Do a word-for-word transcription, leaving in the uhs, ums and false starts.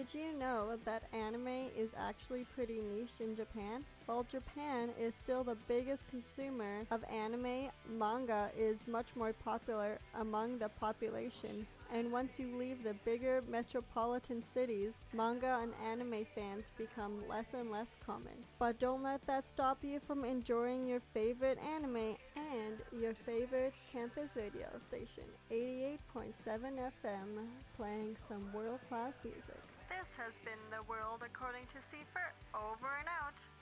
Did you know that anime is actually pretty niche in Japan? While Japan is still the biggest consumer of anime, manga is much more popular among the population. And once you leave the bigger metropolitan cities, manga and anime fans become less and less common. But don't let that stop you from enjoying your favorite anime and your favorite campus radio station, eighty-eight point seven F M, playing some world-class music. This has been The World According to Seifer, over and out.